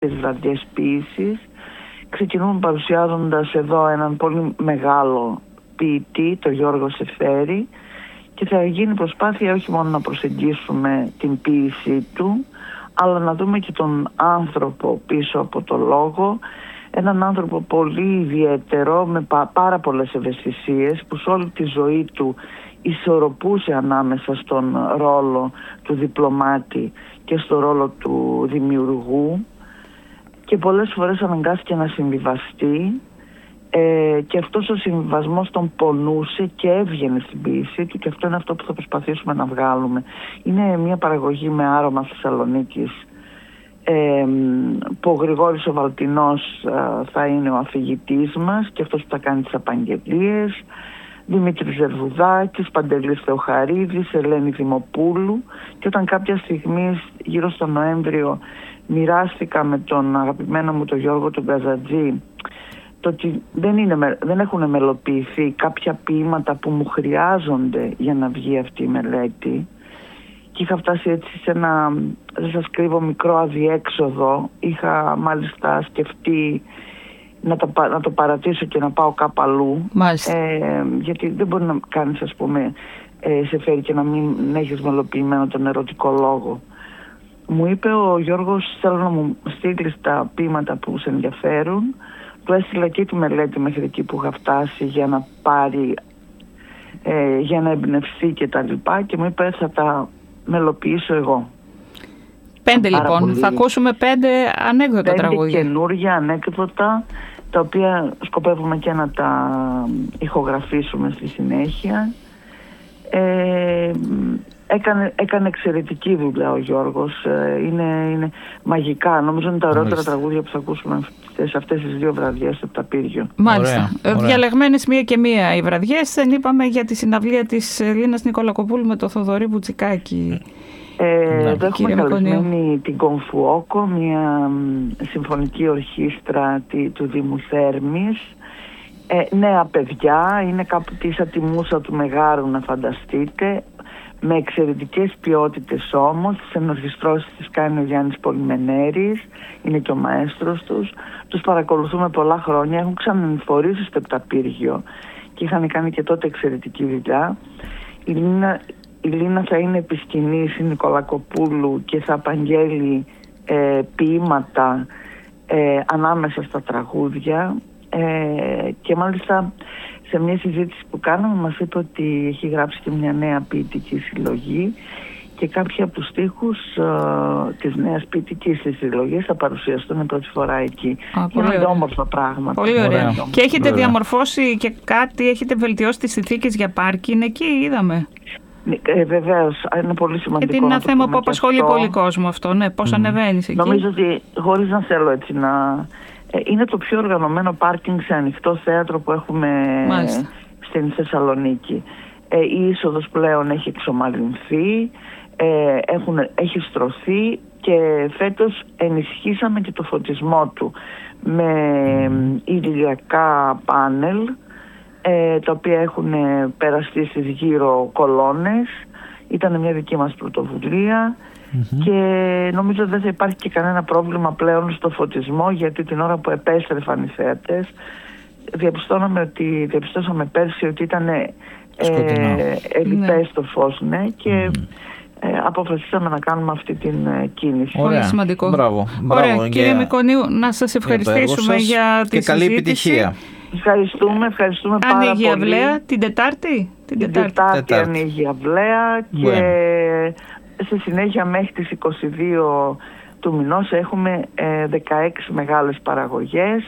τις βραδιές ποίησης. Ξεκινούμε παρουσιάζοντας εδώ έναν πολύ μεγάλο ποιητή, τον Γιώργο Σεφέρη, και θα γίνει προσπάθεια όχι μόνο να προσεγγίσουμε την ποίησή του, αλλά να δούμε και τον άνθρωπο πίσω από το λόγο, έναν άνθρωπο πολύ ιδιαίτερο, με πάρα πολλές ευαισθησίες, που σε όλη τη ζωή του ισορροπούσε ανάμεσα στον ρόλο του διπλωμάτη και στο ρόλο του δημιουργού, και πολλές φορές αναγκάστηκε να συμβιβαστεί, και αυτός ο συμβιβασμός τον πονούσε και έβγαινε στην ποίησή του, και αυτό είναι αυτό που θα προσπαθήσουμε να βγάλουμε. Είναι μια παραγωγή με άρωμα Θεσσαλονίκης, που ο Γρηγόρης ο Βαλτινός θα είναι ο αφηγητής μας και αυτός που θα κάνει τις απαγγελίες, Δημήτρης Ζερβουδάκης, Παντελής Θεοχαρίδης, Ελένη Δημοπούλου. Και όταν κάποια στιγμή γύρω στο Νοέμβριο μοιράστηκα με τον αγαπημένο μου τον Γιώργο τον Καζατζή το ότι δεν έχουν μελοποιηθεί κάποια ποίηματα που μου χρειάζονται για να βγει αυτή η μελέτη, και είχα φτάσει έτσι σε ένα, δεν σας κρύβω, μικρό αδιέξοδο. Είχα μάλιστα σκεφτεί να το παρατήσω και να πάω κάπου αλλού, γιατί δεν μπορεί να κάνεις, ας πούμε, Σεφέρη και να μην έχεις μελοποιημένο τον ερωτικό λόγο. Μου είπε ο Γιώργος, θέλω να μου στείλεις τα ποίηματα που σε ενδιαφέρουν. Του έστειλα και τη μελέτη μέχρι εκεί που είχα φτάσει για να πάρει, για να εμπνευστεί και τα λοιπά, και μου είπε θα τα μελοποιήσω εγώ. 5 λοιπόν, θα ακούσουμε 5 ανέκδοτα τραγούδια. 5 καινούργια ανέκδοτα, τα οποία σκοπεύουμε και να τα ηχογραφήσουμε στη συνέχεια. Έκανε εξαιρετική δουλειά ο Γιώργος, είναι μαγικά. Νομίζω είναι τα ωραιότερα τραγούδια που θα ακούσουμε σε αυτές τις 2 βραδιές στο Πταπύργιο. Μάλιστα. Διαλεγμένες μία και μία οι βραδιές. Δεν είπαμε για τη συναυλία της Λίνας Νικολακοπούλου με το Θοδωρή Βουτσικάκη. Εδώ έχουμε καλεσμένη την Κομφουόκο, μια συμφωνική ορχήστρα του Δήμου Θέρμης. Νέα παιδιά, είναι κάπου σαν τη Μούσα του Μεγάρου, να φανταστείτε, με εξαιρετικές ποιότητες όμως. Τις ενορχιστρώσεις τις κάνει ο Γιάννης Πολυμενέρης, είναι και ο μαέστρος τους. Τους παρακολουθούμε πολλά χρόνια, έχουν ξαναεμφορήσει στο Επταπύργιο και είχαν κάνει και τότε εξαιρετική δουλειά. Η Λίνα θα είναι επί σκηνής, η Νικολακοπούλου, και θα απαγγέλει ποίηματα ανάμεσα στα τραγούδια, και μάλιστα σε μια συζήτηση που κάναμε μας είπε ότι έχει γράψει και μια νέα ποιητική συλλογή, και κάποιοι από τους στίχους της νέας ποιητικής συλλογής θα παρουσιαστούν πρώτη φορά εκεί. Είναι όμορφα πράγματα. Πολύ ωραία. Και έχετε διαμορφώσει και κάτι, έχετε βελτιώσει τις συνθήκες για πάρκινγκ εκεί, είδαμε. Βεβαίως, είναι πολύ σημαντικό. Γιατί είναι ένα θέμα που απασχολεί πολύ κόσμο αυτό, ναι, πώς ανεβαίνεις εκεί. Νομίζω ότι, χωρίς να θέλω έτσι να... είναι το πιο οργανωμένο πάρκινγκ σε ανοιχτό θέατρο που έχουμε στην Θεσσαλονίκη. Η είσοδος πλέον έχει εξομαλυνθεί, έχει στρωθεί, και φέτος ενισχύσαμε και το φωτισμό του με ηλιακά πάνελ, τα οποία έχουν περαστεί στις γύρω κολόνες. Ήταν μια δική μας πρωτοβουλία, και νομίζω δεν θα υπάρχει και κανένα πρόβλημα πλέον στο φωτισμό, γιατί την ώρα που επέστρεφαν οι θέατες διαπιστώσαμε πέρσι ότι ήταν ελιπές το φως, και αποφασίσαμε να κάνουμε αυτή την κίνηση. Πολύ σημαντικό. Μπράβο, ωραία, κύριε Μικονίου, να σας ευχαριστήσουμε για τη συζήτηση. Καλή επιτυχία. Ευχαριστούμε πάρα πολύ. Ανοίγει η αυλαία την Τετάρτη. Την Τετάρτη ανοίγει η αυλαία, και στη συνέχεια μέχρι τις 22 του μηνός έχουμε 16 μεγάλες παραγωγές.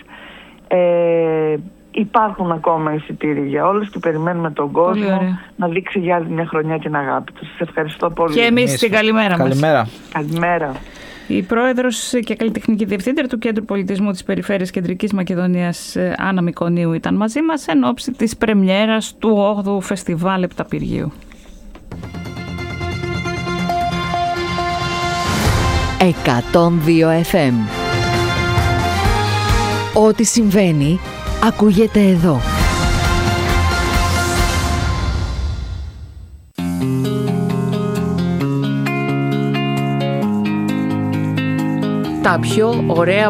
Υπάρχουν ακόμα εισιτήρια για όλες και περιμένουμε τον κόσμο να δείξει για άλλη μια χρονιά την αγάπη του. Σας ευχαριστώ πολύ. Και εμείς την καλημέρα μας. Καλημέρα. Η πρόεδρος και καλλιτεχνική διευθύντρια του Κέντρου Πολιτισμού της Περιφέρειας Κεντρικής Μακεδονίας, Άννα Μικονίου, ήταν μαζί μας εν ώψη της πρεμιέρας του 8ου Φεστιβάλ Επταπυργίου. 102 FM. Ό,τι συμβαίνει ακούγεται εδώ. Τα πιο ωραία